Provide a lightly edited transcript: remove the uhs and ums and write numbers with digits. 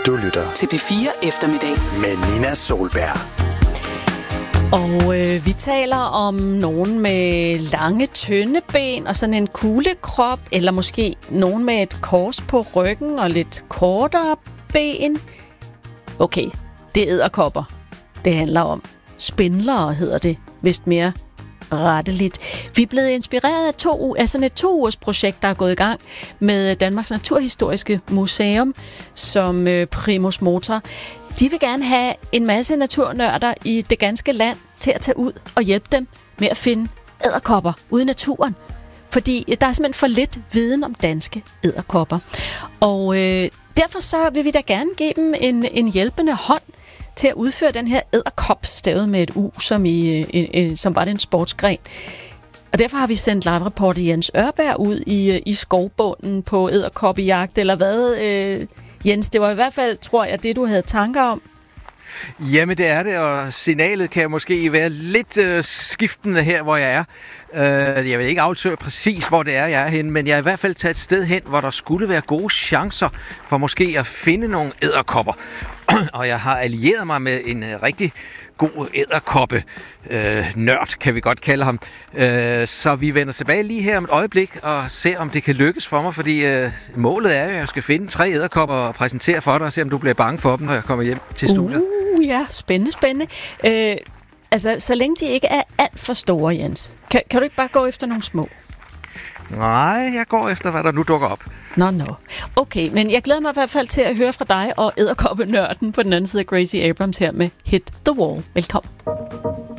Du lytter til P4 Eftermiddag med Nina Solberg. Og vi taler om nogen med lange, tynde ben og sådan en kuglekrop, eller måske nogen med et kors på ryggen og lidt kortere ben. Okay, det er edderkopper, det handler om. Spindlere hedder det, vist mere retteligt. Vi er blevet inspireret af sådan et 2-ugers projekt, der er gået i gang med Danmarks Naturhistoriske Museum som primus motor. De vil gerne have en masse naturnørder i det ganske land til at tage ud og hjælpe dem med at finde edderkopper ude i naturen. Fordi der er simpelthen for lidt viden om danske edderkopper. Og derfor så vil vi da gerne give dem en hjælpende hånd til at udføre den her edderkop, stavet med et U, som var det en sportsgren. Og derfor har vi sendt live-reporter Jens Ørberg ud i skovbunden på edderkoppejagt, eller hvad, Jens? Det var i hvert fald, tror jeg, det du havde tanker om. Jamen det er det, og signalet kan måske være lidt skiftende her, hvor jeg er. Jeg vil ikke afsløre præcis, hvor det er, jeg er henne, men jeg er i hvert fald taget et sted hen, hvor der skulle være gode chancer for måske at finde nogle edderkopper. Og jeg har allieret mig med en rigtig god edderkoppe-nørd, kan vi godt kalde ham. Så vi vender tilbage lige her om et øjeblik og ser, om det kan lykkes for mig, fordi målet er jo, at jeg skal finde 3 edderkopper og præsentere for dig, og se, om du bliver bange for dem, når jeg kommer hjem til studiet. Ja, spændende. Altså, så længe de ikke er alt for store, Jens. Kan du ikke bare gå efter nogle små? Nej, jeg går efter, hvad der nu dukker op. Nå. Okay, men jeg glæder mig i hvert fald til at høre fra dig og edderkoppenørden på den anden side af Gracie Abrams her med Hit the Wall. Velkommen.